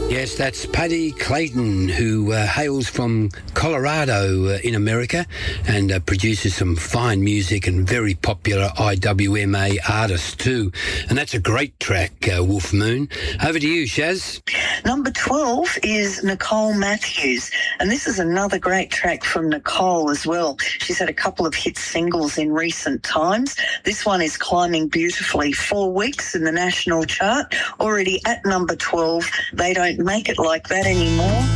Yes, that's Paddy Clayton, who hails from Colorado in America and produces some fine music and very popular IWMA artists too. And that's a great track, Wolf Moon. Over to you, Shaz. Number 12 is Nicole Matthews, and this is another great track from Nicole as well. She's had a couple of hit singles in recent times. This one is climbing beautifully, 4 weeks in the national chart, already at number 12. They don't make it like that anymore.